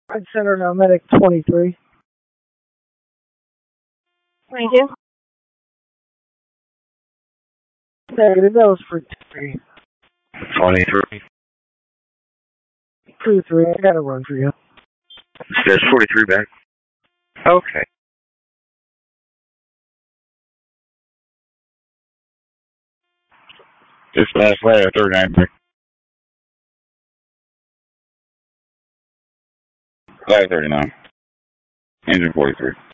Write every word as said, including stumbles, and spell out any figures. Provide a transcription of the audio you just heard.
Red Center now, medic twenty-three. twenty-two? Negative, that was for three. twenty-three. two three, I got a run for you. There's forty-three back. Okay. Dispatch layer thirty-nine back. Layer thirty-nine. Engine forty-three.